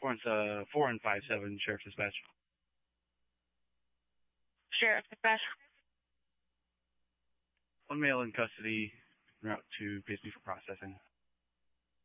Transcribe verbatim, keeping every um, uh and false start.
Four and, uh, four and five seven, Sheriff Dispatch. Sheriff Dispatch. One male in custody, en route to Bisbee for processing.